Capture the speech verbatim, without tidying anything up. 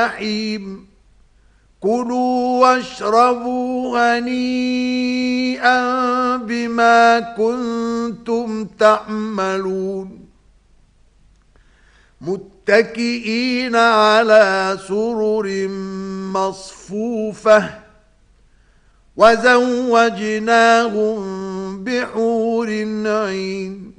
الجحيم كلوا واشربوا هنيئا بما كنتم تعملون متكئين على سرر مصفوفة وزوجناهم بحور عين